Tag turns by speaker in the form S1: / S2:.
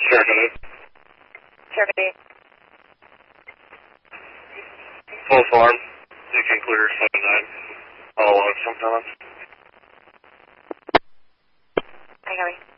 S1: Sheriff.
S2: Sheriff.
S1: Full farm. You can clear 79. All along sometimes.
S2: I got it.